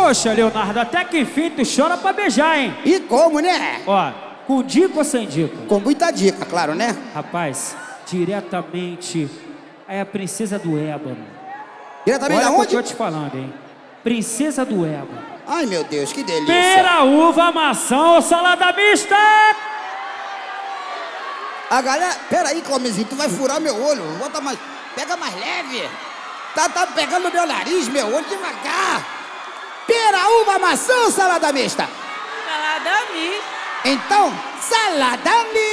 Poxa, Leonardo, até que enfim tu chora pra beijar, hein? E como, né? Ó, com dica ou sem dica? Com muita dica, claro, né? Rapaz, diretamente é a princesa do ébano. Diretamente Olha o aonde? que eu tô te falando, hein? Princesa do ébano. Ai, meu Deus, que delícia. Pera, uva, maçã ou salada mista? A galera... Pera aí, Clomezinho, tu vai furar meu olho. Bota mais... Pega mais leve. Tá pegando meu nariz, meu olho, devagar. Pera, uva, maçã ou salada mista? Salada mista. Então, salada mista.